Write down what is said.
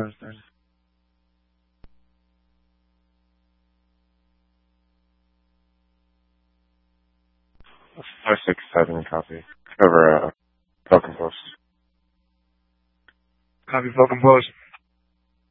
Post then. 567 copy. Over Falcon Post. Copy Falcon Post.